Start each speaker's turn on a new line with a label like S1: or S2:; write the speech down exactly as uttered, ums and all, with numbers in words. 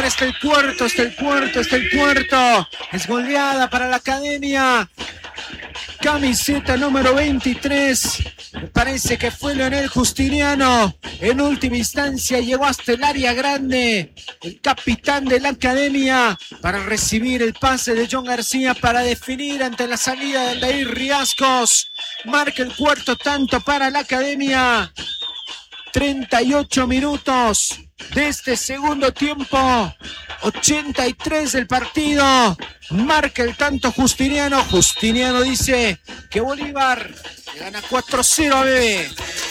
S1: está el cuarto, está el cuarto, está el cuarto. Es goleada para la Academia. Camiseta número veintitrés. Me parece que fue Leonel Justiniano. En última instancia llegó hasta el área grande. El capitán de la Academia para recibir el pase de John García para definir ante la salida de Aldair Riascos. Marca el cuarto tanto para la Academia. treinta y ocho minutos de este segundo tiempo. ochenta y tres del partido. Marca el tanto Justiniano. Justiniano dice que Bolívar le gana cuatro cero a Bebé.